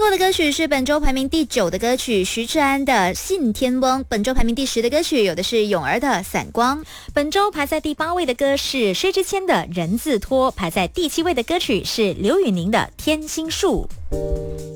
过的歌曲是本周排名第9的歌曲徐志安的《信天翁》，本周排名第10的歌曲有的是咏儿的《散光》， 本周排在第8位的歌是薛之谦的《人字拖》，排在第7位的歌曲是刘宇宁的《天心树》。